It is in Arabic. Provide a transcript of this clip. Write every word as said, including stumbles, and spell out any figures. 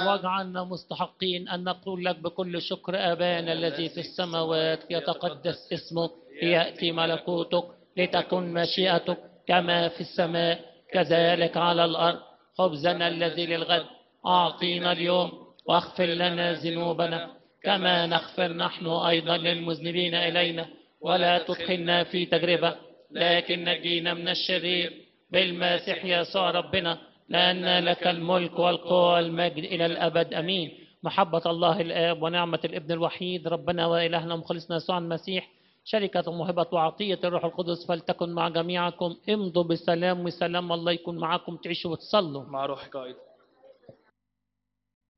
واجعلنا مستحقين أن نقول لك بكل شكر أبانا الذي في السماوات يتقدس اسمك، يأتي ملكوتك، لتكن مشيئتك كما في السماء كذلك على الأرض. خبزنا الذي للغد أعطينا اليوم، واغفر لنا ذنوبنا كما نغفر نحن أيضا للمذنبين إلينا، ولا تدخلنا في تجربة لكن نجينا من الشرير بالمسيح يسوع ربنا، لأن لك الملك والقوة والمجد إلى الأبد أمين. محبة الله الآب ونعمة الابن الوحيد ربنا وإلهنا مخلصنا يسوع المسيح، شركة وموهبة وعطية الروح القدس فلتكن مع جميعكم. امضوا بالسلام، وسلام الله يكون معكم، تعيشوا وتصلوا. مع روحك أيضا.